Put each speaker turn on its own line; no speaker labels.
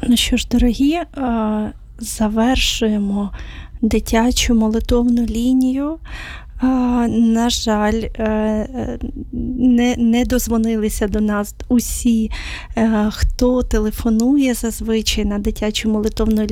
Ну що ж, дорогі, завершуємо дитячу молитовну лінію. На жаль, не дозвонилися до нас усі, хто телефонує зазвичай на дитячу молитовну